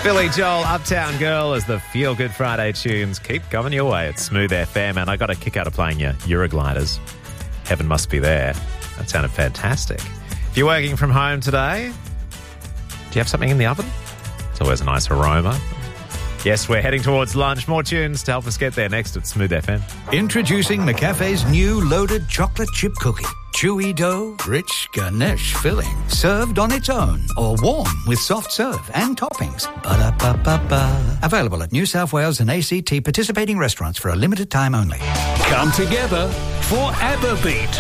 Billy Joel, Uptown Girl, as the Feel Good Friday tunes keep coming your way at Smooth FM. And I got a kick out of playing your Eurogliders. Heaven Must Be There. That sounded fantastic. If you're working from home today, do you have something in the oven? It's always a nice aroma. Yes, we're heading towards lunch. More tunes to help us get there next at Smooth FM. Introducing McCafe's new loaded chocolate chip cookie. Chewy dough, rich ganache filling. Served on its own or warm with soft serve and toppings. Ba-da-ba-ba-ba. Available at New South Wales and ACT participating restaurants for a limited time only. Come together for ABBA Beat.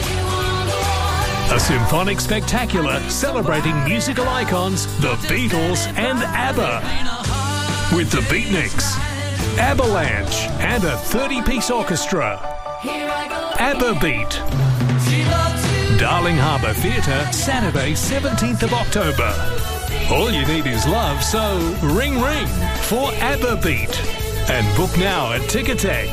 A symphonic spectacular celebrating musical icons, the Beatles and ABBA. With the Beatniks, Avalanche and a 30-piece orchestra. ABBA Beat. Darling Harbour Theatre, Saturday 17th of October. All you need is love, so ring ring for ABBA Beat. And book now at Ticketek.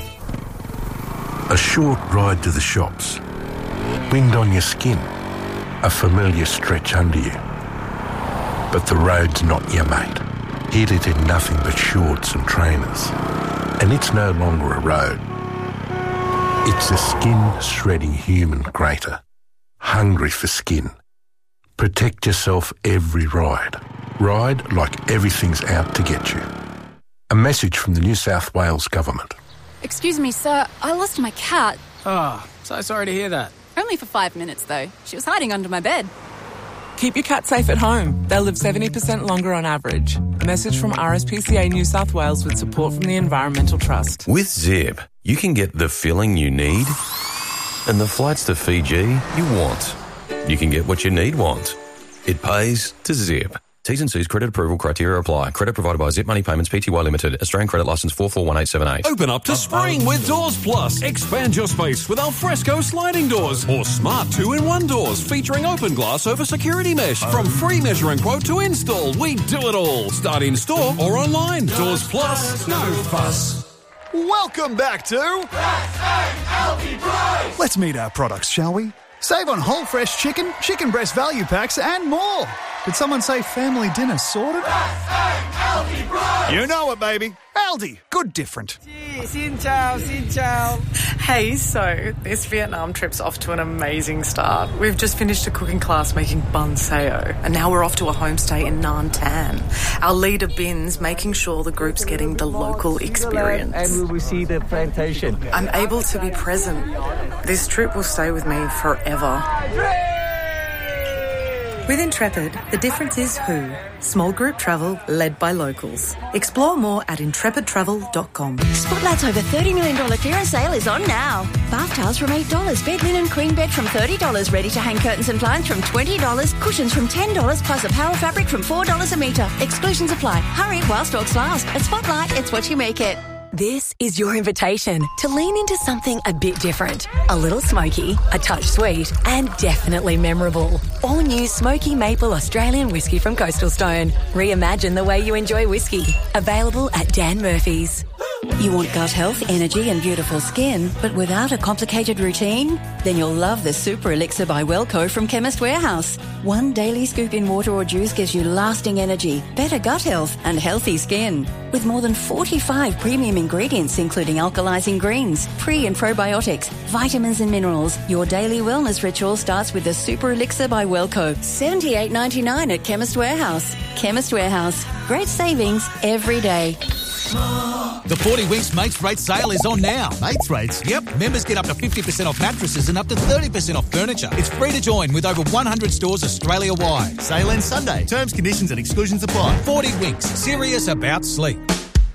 A short ride to the shops. Wind on your skin. A familiar stretch under you. But the road's not your mate. It is in nothing but shorts and trainers. And it's no longer a road. It's a skin-shredding human grater. Hungry for skin. Protect yourself every ride. Ride like everything's out to get you. A message from the New South Wales Government. Excuse me, sir. I lost my cat. Oh, so sorry to hear that. Only for 5 minutes, though. She was hiding under my bed. Keep your cat safe at home. They'll live 70% longer on average. A message from RSPCA New South Wales with support from the Environmental Trust. With Zip, you can get the filling you need and the flights to Fiji you want. You can get what you need want. It pays to Zip. T's and C's credit approval criteria apply. Credit provided by Zip Money Payments Pty Limited. Australian credit licence 441878. Open up to spring with Doors Plus. Expand your space with alfresco sliding doors or smart 2-in-1 doors featuring open glass over security mesh. From free measuring quote to install, we do it all. Start in store or online. Doors Plus, no fuss. Welcome back to Let's meet our products, shall we? Save on whole fresh chicken, chicken breast value packs and more. Did someone say family dinner sorted? You know it, baby. Aldi. Good different. Xin chào, xin chào. Hey, so this Vietnam trip's off to an amazing start. We've just finished a cooking class making bun sao, and now we're off to a homestay in Nam Tan. Our leader, Bin's, making sure the group's getting the local experience. And we will see the plantation. I'm able to be present. This trip will stay with me forever. With Intrepid, the difference is who. Small group travel led by locals. Explore more at intrepidtravel.com. Spotlight's over $30 million clearance sale is on now. Bath towels from $8, bed linen queen bed from $30, ready to hang curtains and blinds from $20, cushions from $10, plus apparel fabric from $4 a metre. Exclusions apply. Hurry while stocks last. At Spotlight, it's what you make it. This is your invitation to lean into something a bit different. A little smoky, a touch sweet, and definitely memorable. All new Smoky Maple Australian whiskey from Coastal Stone. Reimagine the way you enjoy whiskey. Available at Dan Murphy's. You want gut health, energy and beautiful skin, but without a complicated routine? Then you'll love the Super Elixir by Wellco from Chemist Warehouse. One daily scoop in water or juice gives you lasting energy, better gut health and healthy skin. With more than 45 premium ingredients including alkalizing greens, pre and probiotics, vitamins and minerals, your daily wellness ritual starts with the Super Elixir by Wellco. $78.99 at Chemist Warehouse. Chemist Warehouse. Great savings every day. The 40 Winks Mates Rate sale is on now. Mates Rates? Yep. Members get up to 50% off mattresses and up to 30% off furniture. It's free to join with over 100 stores Australia-wide. Sale ends Sunday. Terms, conditions and exclusions apply. 40 Winks. Serious about sleep.